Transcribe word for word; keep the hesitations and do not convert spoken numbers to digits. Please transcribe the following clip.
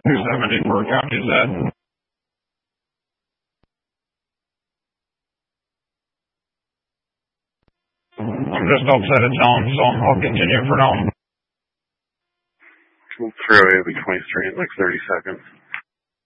two seventy per county said. I'm just upset it's on, so I'll continue for now. Throw away the twenty-three in like thirty seconds.